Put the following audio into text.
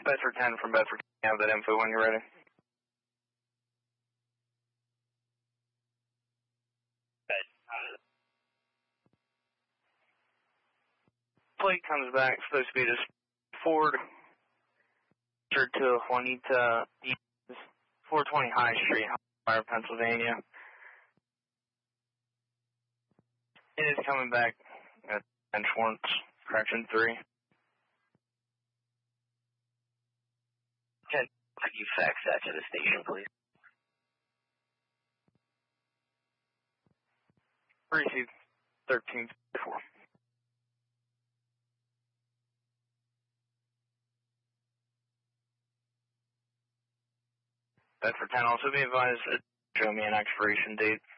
Bedford 10 from Bedford. You have that info when you're ready. Plate comes back, slow speed is Ford. To Juanita East, 420 High Street, Fire, Pennsylvania. It is coming back at Schwartz, correction 3. Could you fax that to the station, please? Received 1354. Bedford 10 also be advised, show me an expiration date